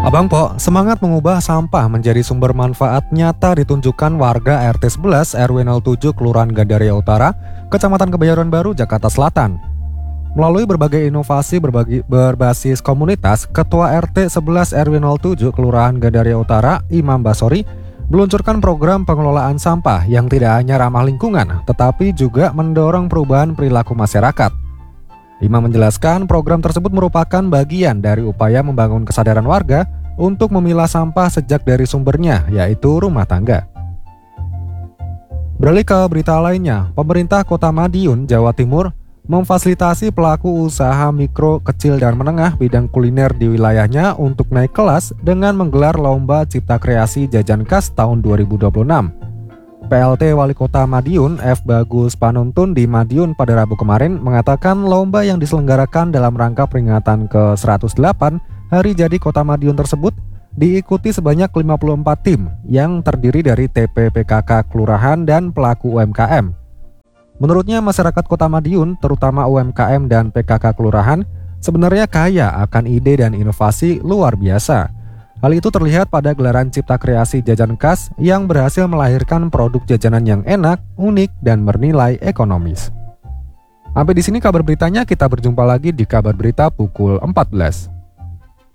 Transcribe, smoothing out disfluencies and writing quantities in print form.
Abang Po, semangat mengubah sampah menjadi sumber manfaat nyata ditunjukkan warga RT 11 RW 07 Kelurahan Gandaria Utara, Kecamatan Kebayoran Baru, Jakarta Selatan. Melalui berbagai inovasi berbasis komunitas, Ketua RT 11 RW 07 Kelurahan Gandaria Utara, Imam Basori, meluncurkan program pengelolaan sampah yang tidak hanya ramah lingkungan, tetapi juga mendorong perubahan perilaku masyarakat. Imam menjelaskan program tersebut merupakan bagian dari upaya membangun kesadaran warga untuk memilah sampah sejak dari sumbernya, yaitu rumah tangga. Beralih ke berita lainnya, pemerintah Kota Madiun, Jawa Timur, memfasilitasi pelaku usaha mikro, kecil, dan menengah bidang kuliner di wilayahnya untuk naik kelas dengan menggelar Lomba Cipta Kreasi Jajan Khas tahun 2026. PLT Wali Kota Madiun, F. Bagus Panuntun di Madiun pada Rabu kemarin mengatakan lomba yang diselenggarakan dalam rangka peringatan ke-108 Hari Jadi Kota Madiun tersebut diikuti sebanyak 54 tim yang terdiri dari TP PKK Kelurahan dan pelaku UMKM. Menurutnya masyarakat Kota Madiun, terutama UMKM dan PKK Kelurahan, sebenarnya kaya akan ide dan inovasi luar biasa. Hal itu terlihat pada gelaran Cipta Kreasi Jajan Khas yang berhasil melahirkan produk jajanan yang enak, unik, dan bernilai ekonomis. Sampai di sini kabar beritanya, kita berjumpa lagi di kabar berita pukul 14.